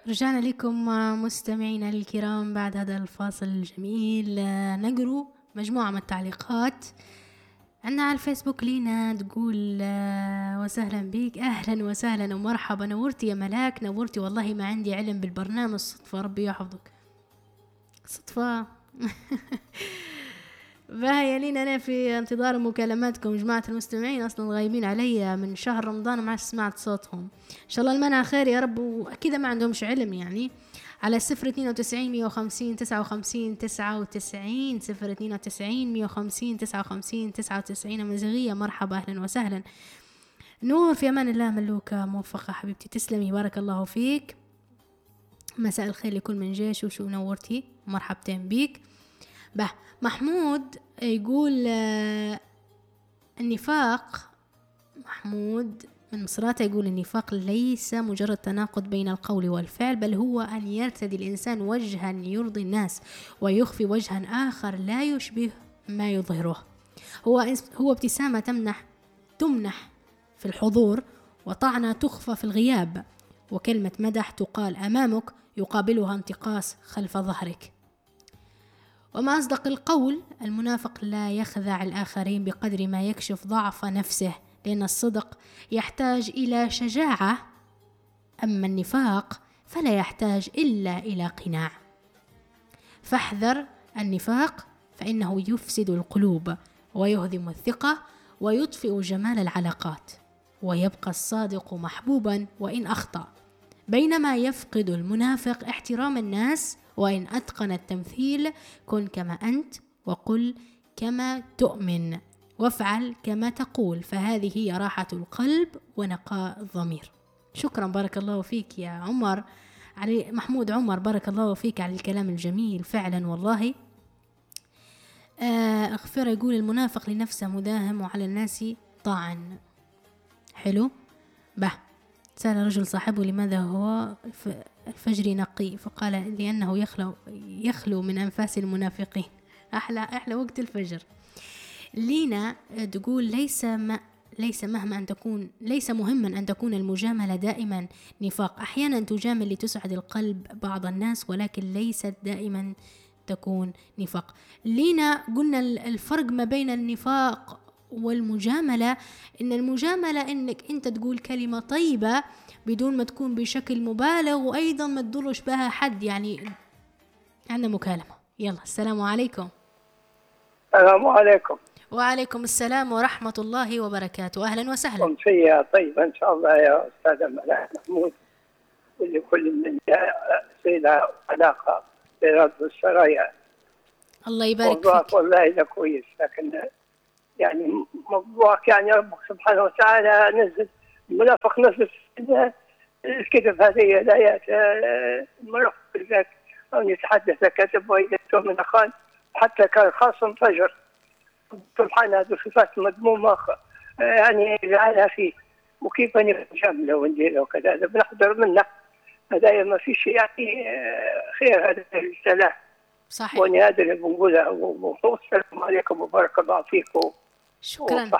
رجعنا لكم مستمعينا الكرام بعد هذا الفاصل الجميل. نقرأ مجموعة من التعليقات عندنا على الفيسبوك. لينا تقول وسهلا بيك، أهلا وسهلا ومرحبا، نورتي يا ملاك، نورتي والله، ما عندي علم بالبرنامج، صدفة، ربي يحفظك، صدفة. باهي يا لينا، أنا في انتظار مكالماتكم جماعة المستمعين، أصلا غايبين علي من شهر رمضان وما سمعت صوتهم. إن شاء الله المنع خير يا رب، وأكيد ما عندهمش علم يعني. على 092 150 59 99 092 مزغية، مرحبا أهلا وسهلا. نور، في أمان الله ملوكة، موفقة حبيبتي، تسلمي، بارك الله فيك. مساء الخير لكل من جيش وشو، نورتي، مرحبتين بيك. محمود يقول النفاق، محمود من مصراتة يقول النفاق ليس مجرد تناقض بين القول والفعل، بل هو أن يرتدي الإنسان وجها يرضي الناس ويخفي وجها آخر لا يشبه ما يظهره. هو ابتسامة تمنح في الحضور، وطعنة تخفى في الغياب، وكلمة مدح تقال أمامك يقابلها انتقاص خلف ظهرك. وما أصدق القول، المنافق لا يخدع الآخرين بقدر ما يكشف ضعف نفسه، لأن الصدق يحتاج إلى شجاعة، أما النفاق فلا يحتاج إلا إلى قناع. فاحذر النفاق، فإنه يفسد القلوب ويهدم الثقة ويطفئ جمال العلاقات، ويبقى الصادق محبوبا وإن أخطأ، بينما يفقد المنافق احترام الناس. وإن أتقن التمثيل، كن كما أنت وقل كما تؤمن وافعل كما تقول، فهذه هي راحة القلب ونقاء الضمير. شكرا، بارك الله فيك يا عمر، علي محمود عمر، بارك الله فيك على الكلام الجميل فعلا والله. أغفر يقول المنافق لنفسه مداهم وعلى الناس طاعن. حلو. سأل رجل صاحبه لماذا هو الفجر نقي، فقال لأنه يخلو من أنفاس المنافقين. أحلى وقت الفجر. لينا تقول ليس مهما أن تكون المجاملة دائما نفاق، أحيانا تجامل لتسعد القلب بعض الناس، ولكن ليست دائما تكون نفاق. لينا قلنا الفرق ما بين النفاق والمجاملة، إن المجاملة إنك أنت تقول كلمة طيبة بدون ما تكون بشكل مبالغ، وأيضا ما تضرش بها حد. يعني عندنا مكالمة، يلا، السلام عليكم. السلام عليكم. وعليكم السلام ورحمة الله وبركاته، أهلا وسهلا. أمسية طيبة إن شاء الله يا أستاذ ملاك محمود، ولكل من سيدة علاقة برد السرايا. الله يبارك فيك. والله إذا كويس، لكن يعني موضوعك يعني ربك سبحانه وتعالى نزل المنافق، نزل الكذب، هذه الآيات المنافق ذاك أن يتحدث كذب ويكتم من أخان حتى كان خاصم فجر. سبحان، هذه صفات مذمومة يعني جعلها فيه، وكيف نجامله ونديره وكذا، بنحضر منه هذا ما في شيء يعني خير، هذا السلاح صحيح. وأنا هذا اللي بنقولها. والسلام عليكم وبارك الله فيكم. شكرا.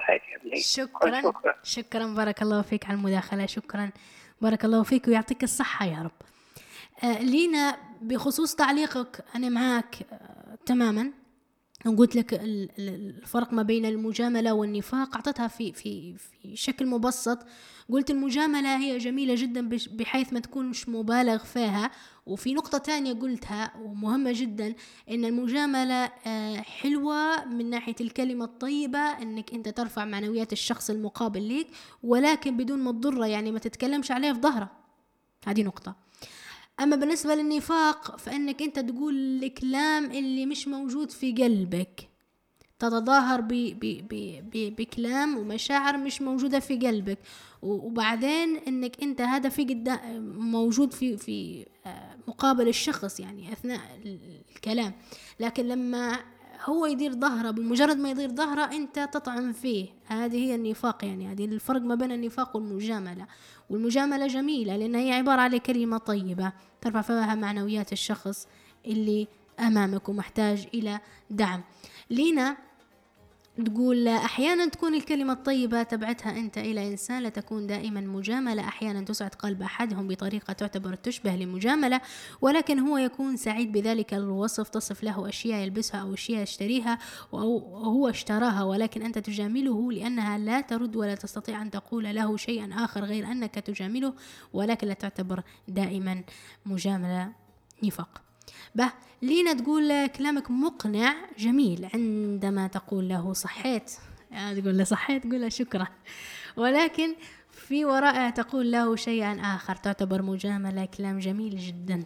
شكرا بارك الله فيك على المداخلة، شكرا بارك الله فيك ويعطيك الصحة يا رب. لينا بخصوص تعليقك أنا معاك تماما. قلت لك الفرق ما بين المجاملة والنفاق، أعطتها في شكل مبسط. قلت المجاملة هي جميلة جدا بحيث ما تكونش مبالغ فيها. وفي نقطة تانية قلتها ومهمة جدا، إن المجاملة حلوة من ناحية الكلمة الطيبة، إنك أنت ترفع معنويات الشخص المقابل ليك، ولكن بدون ما تضره، يعني ما تتكلمش عليه في ظهره. هذه نقطة. أما بالنسبة للنفاق، فإنك أنت تقول الكلام اللي مش موجود في قلبك، تتظاهر بكلام ومشاعر مش موجودة في قلبك، وبعدين إنك أنت هذا في موجود في مقابل الشخص يعني أثناء الكلام، لكن لما هو يدير ظهره، بمجرد ما يدير ظهره أنت تطعن فيه. هذه هي النفاق، يعني هذه الفرق ما بين النفاق والمجاملة. والمجاملة جميلة لأنها هي عبارة عن كلمة طيبة ترفع فيها معنويات الشخص اللي أمامك ومحتاج إلى دعم. لينا تقول أحيانا تكون الكلمة الطيبة تبعتها أنت إلى إنسان لا تكون دائما مجاملة، أحيانا تسعد قلب أحدهم بطريقة تعتبر تشبه لمجاملة، ولكن هو يكون سعيد بذلك الوصف، تصف له أشياء يلبسها أو أشياء يشتريها أو هو اشتراها، ولكن أنت تجامله لأنها لا ترد ولا تستطيع أن تقول له شيئا آخر غير أنك تجامله، ولكن لا تعتبر دائما مجاملة، نفاق. لينا تقول كلامك مقنع جميل عندما تقول له صحيت، تقول له صحيت، تقول له شكرا، ولكن في وراءها تقول له شيئا آخر تعتبر مجاملة. كلام جميل جدا.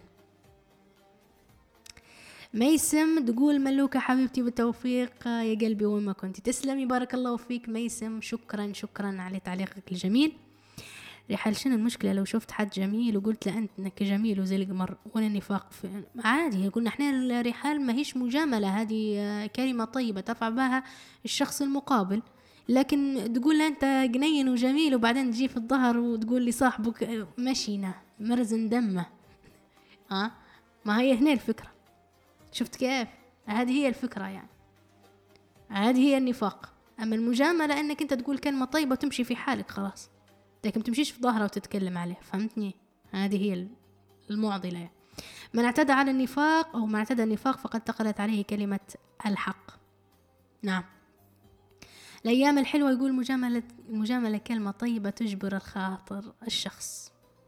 ميسم تقول ملوكة حبيبتي بالتوفيق يا قلبي وين ما كنت. تسلمي، بارك الله فيك ميسم، شكرا على تعليقك الجميل. رحال شنو المشكلة لو شفت حد جميل وقلت له انك جميل وزي القمر ولا نفاق؟ عادي، قلنا احنا الرحال ما هيش مجاملة، هذه كلمة طيبة ترفع بها الشخص المقابل، لكن تقول له انت جنين وجميل وبعدين تجي في الظهر وتقول لي صاحبك مشينا مرزن دمه، ما هي هنا الفكرة. شفت كيف؟ هذه هي الفكرة، يعني هذه هي النفاق. اما المجاملة انك انت تقول كلمة طيبة وتمشي في حالك خلاص، لكن تمشيش في ظهره وتتكلم عليه، فهمتني؟ هذه هي المعضلة يعني. من اعتدى على النفاق أو من اعتدى النفاق فقد انتقلت عليه كلمة الحق. نعم. الأيام الحلوة يقول المجاملة كلمة طيبة تجبر الخاطر الشخص.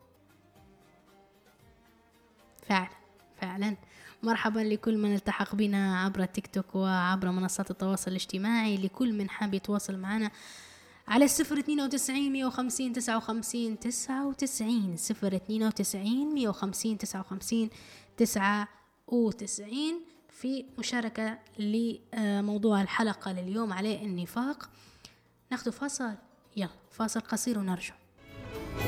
فعلا مرحبا لكل من التحق بنا عبر التيك توك وعبر منصات التواصل الاجتماعي، لكل من حاب يتواصل معنا على 092-150-59-99 092-150-59-99 في مشاركة لموضوع الحلقة لليوم عليه النفاق. ناخذ فاصل، يلا فاصل قصير ونرجع.